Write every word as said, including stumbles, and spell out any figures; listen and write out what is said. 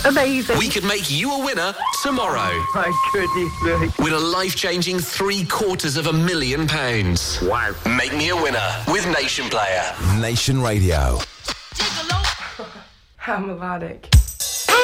Amazing. We could make you a winner tomorrow. My goodness me. With a life-changing three quarters of a million pounds. Wow. Make me a winner with Nation Player. Nation Radio. How melodic.